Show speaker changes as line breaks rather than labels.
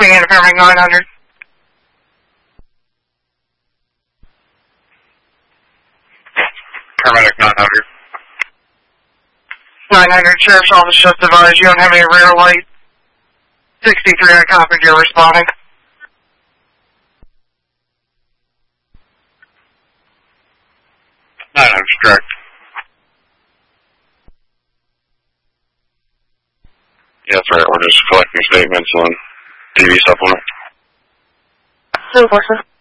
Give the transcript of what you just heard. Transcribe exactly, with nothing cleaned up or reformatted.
Requesting in paramedic nine hundred.
Paramedic nine hundred.
nine hundred, Sheriff's Office just advised you don't have any rear light. sixty-three, I copied you're responding.
nine hundred, correct. Yeah, that's right. We're just collecting statements on T V supplement.
So, sir.